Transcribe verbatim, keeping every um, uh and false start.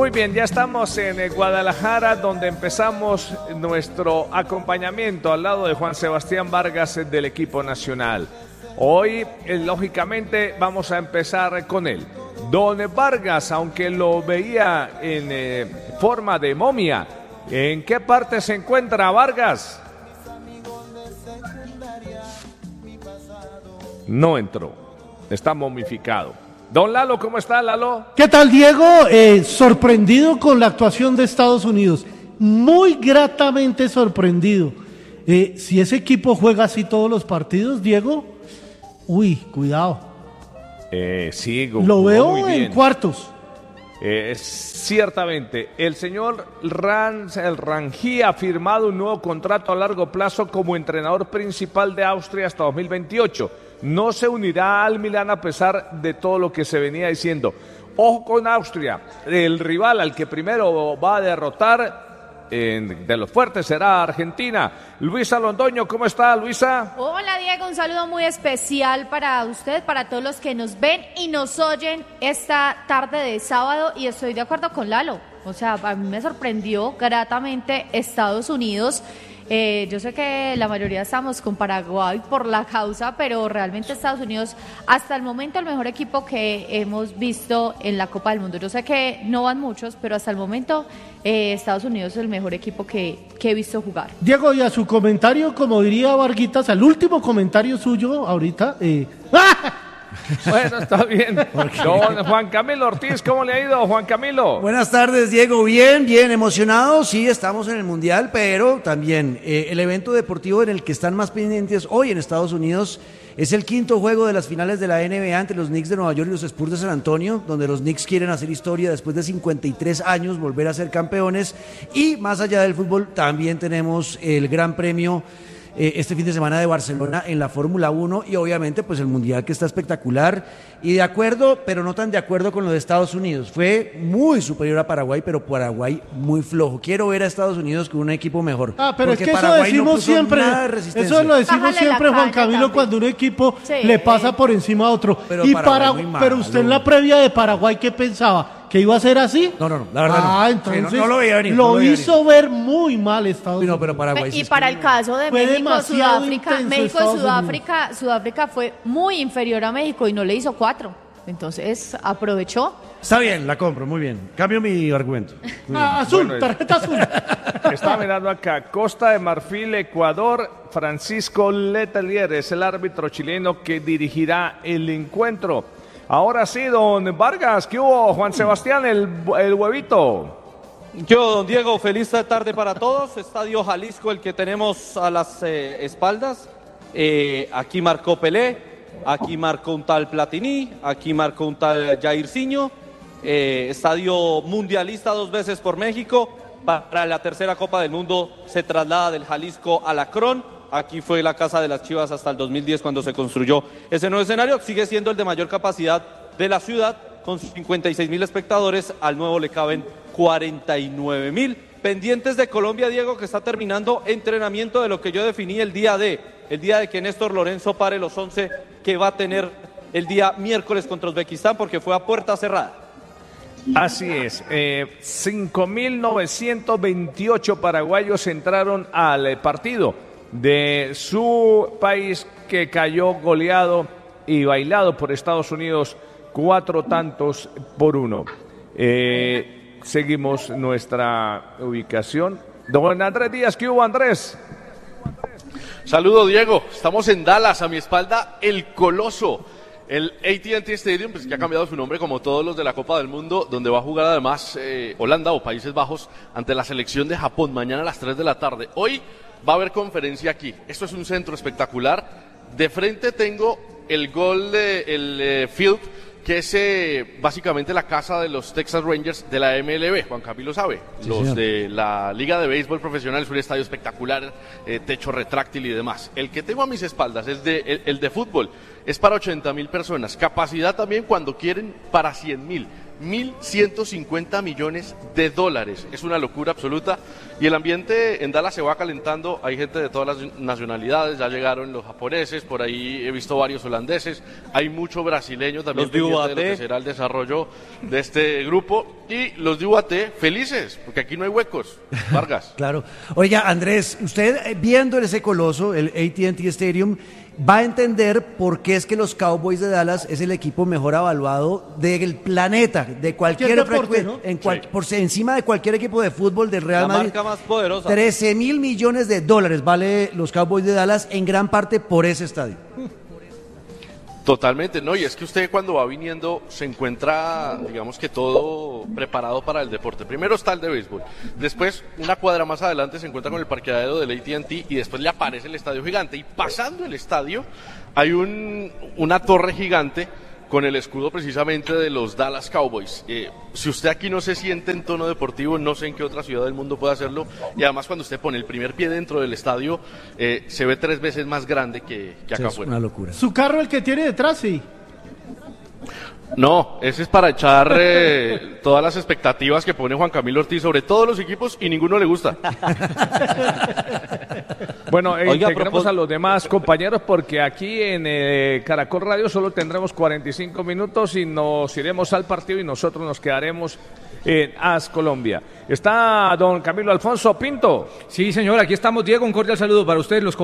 Muy bien, ya estamos en eh, Guadalajara, donde empezamos nuestro acompañamiento al lado de Juan Sebastián Vargas eh, del equipo nacional. Hoy, eh, lógicamente, vamos a empezar con él. Don Vargas, aunque lo veía en eh, forma de momia, ¿en qué parte se encuentra Vargas? No entró, está momificado. Don Lalo, ¿cómo está, Lalo? ¿Qué tal, Diego? Eh, sorprendido con la actuación de Estados Unidos, muy gratamente sorprendido. Eh, si ese equipo juega así todos los partidos, Diego, uy, cuidado. Eh, sí, lo veo en cuartos. Eh, ciertamente, el señor Rans, el Rangí ha firmado un nuevo contrato a largo plazo como entrenador principal de Austria hasta dos mil veintiocho. No se unirá al Milán a pesar de todo lo que se venía diciendo. Ojo con Austria, el rival al que primero va a derrotar en, de los fuertes será Argentina. Luisa Londoño, ¿cómo está, Luisa? Hola, Diego, un saludo muy especial para usted, para todos los que nos ven y nos oyen esta tarde de sábado, y estoy de acuerdo con Lalo. O sea, a mí me sorprendió gratamente Estados Unidos. Eh, yo sé que la mayoría estamos con Paraguay por la causa, pero realmente Estados Unidos, hasta el momento, el mejor equipo que hemos visto en la Copa del Mundo. Yo sé que no van muchos, pero hasta el momento eh, Estados Unidos es el mejor equipo que, que he visto jugar. Diego, y a su comentario, como diría Varguitas, al último comentario suyo ahorita, eh... Bueno, está bien. Don Juan Camilo Ortiz, ¿cómo le ha ido, Juan Camilo? Buenas tardes, Diego. Bien, bien, emocionado. Sí, estamos en el Mundial, pero también eh, el evento deportivo en el que están más pendientes hoy en Estados Unidos es el quinto juego de las finales de la N B A entre los Knicks de Nueva York y los Spurs de San Antonio, donde los Knicks quieren hacer historia después de cincuenta y tres años, volver a ser campeones. Y más allá del fútbol, también tenemos el Gran Premio este fin de semana de Barcelona en la Fórmula uno, y obviamente pues el Mundial, que está espectacular, y de acuerdo, pero no tan de acuerdo con lo de Estados Unidos. Fue muy superior a Paraguay, pero Paraguay muy flojo. Quiero ver a Estados Unidos con un equipo mejor. Ah, pero es que Paraguay eso decimos no siempre, de eso lo decimos Bájale siempre, Juan Camilo, también. Cuando un equipo sí, le pasa por encima a otro. Pero, y Paraguay, Paraguay pero usted en la previa de Paraguay, ¿qué pensaba? ¿Que iba a ser así? No, no, no, la verdad ah, no. entonces sí, no, no lo veía venir. Lo no lo hizo venir. ver muy mal Estados Unidos. No, pero Paraguay y sí para el caso de México, Sudáfrica, México, Sudáfrica, Sudáfrica fue muy inferior a México y no le hizo cuatro. Entonces aprovechó. Está bien, la compro, muy bien. Cambio mi argumento. Ah, azul, bueno, tarjeta azul. Está mirando acá, Costa de Marfil, Ecuador. Francisco Letelier es el árbitro chileno que dirigirá el encuentro. Ahora sí, don Vargas, ¿qué hubo, Juan Sebastián, el, el huevito? Yo, don Diego, feliz tarde para todos. Estadio Jalisco, el que tenemos a las eh, espaldas. Eh, aquí marcó Pelé, aquí marcó un tal Platini, aquí marcó un tal Jairzinho. Eh, estadio mundialista dos veces por México. Para la tercera Copa del Mundo se traslada del Jalisco al Akron. Aquí fue la casa de las Chivas hasta el dos mil diez cuando se construyó ese nuevo escenario. Sigue siendo el de mayor capacidad de la ciudad, con cincuenta y seis mil espectadores. Al nuevo le caben cuarenta y nueve mil. Pendientes de Colombia, Diego, que está terminando entrenamiento de lo que yo definí el día de, el día de que Néstor Lorenzo pare los once que va a tener el día miércoles contra Uzbekistán, porque fue a puerta cerrada. Así es, eh, cinco mil novecientos veintiocho paraguayos entraron al partido de su país, que cayó goleado y bailado por Estados Unidos cuatro tantos por uno. Eh, seguimos nuestra ubicación. Don Andrés Díaz, ¿qué hubo, Andrés? Saludo, Diego. Estamos en Dallas, a mi espalda el Coloso, el A T and T Stadium, pues que ha cambiado su nombre como todos los de la Copa del Mundo, donde va a jugar además eh, Holanda o Países Bajos ante la selección de Japón mañana a las tres de la tarde. Hoy va a haber conferencia aquí. Esto es un centro espectacular. De frente tengo el gol de el eh, Field, que es eh, básicamente la casa de los Texas Rangers de la M L B. Juan Camilo sabe, sí, los señor. De la Liga de Béisbol Profesional. Es un estadio espectacular, eh, techo retráctil y demás. El que tengo a mis espaldas es de, el, el de fútbol, es para ochenta mil personas. Capacidad también, cuando quieren, para cien mil. mil ciento cincuenta millones de dólares. Es una locura absoluta. Y el ambiente en Dallas se va calentando. Hay gente de todas las nacionalidades. Ya llegaron los japoneses. Por ahí he visto varios holandeses. Hay mucho brasileño también. Los de U A T. De lo que será el desarrollo de este grupo. Y los de U A T felices, porque aquí no hay huecos. Vargas. Claro. Oiga, Andrés, usted viendo ese coloso, el A T and T Stadium, va a entender por qué es que los Cowboys de Dallas es el equipo mejor evaluado del planeta, de cualquier deporte, frecu- ¿no? en cual- Sí. por encima de cualquier equipo de fútbol del Real La Madrid. marca más poderosa. trece mil millones de dólares vale los Cowboys de Dallas, en gran parte por ese estadio. Totalmente, no, y es que usted cuando va viniendo se encuentra, digamos que todo preparado para el deporte. Primero está el de béisbol, después una cuadra más adelante se encuentra con el parqueadero del A T and T y después le aparece el estadio gigante. Y pasando el estadio hay un, una torre gigante con el escudo precisamente de los Dallas Cowboys. Eh, si usted aquí no se siente en tono deportivo, no sé en qué otra ciudad del mundo puede hacerlo. Y además cuando usted pone el primer pie dentro del estadio, eh, se ve tres veces más grande que, que acá Es afuera. una locura. Su carro, el que tiene detrás, sí. No, ese es para echar eh, todas las expectativas que pone Juan Camilo Ortiz sobre todos los equipos y ninguno le gusta. Bueno, eh, Oiga, a integremos propós- a los demás compañeros porque aquí en eh, Caracol Radio solo tendremos cuarenta y cinco minutos y nos iremos al partido y nosotros nos quedaremos en AS Colombia. Está don Camilo Alfonso Pinto. Sí, señor, aquí estamos, Diego, un cordial saludo para ustedes, los